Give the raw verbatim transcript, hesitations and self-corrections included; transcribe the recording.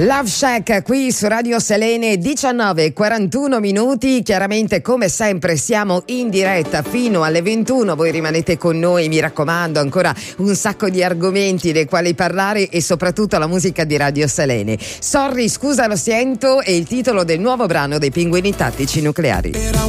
Love Shack qui su Radio Selene, diciannove e quarantuno minuti. Chiaramente, come sempre, siamo in diretta fino alle ventuno. Voi rimanete con noi, mi raccomando, ancora un sacco di argomenti dei quali parlare e soprattutto la musica di Radio Selene. Sorry, scusa, lo sento, è il titolo del nuovo brano dei Pinguini Tattici Nucleari. Era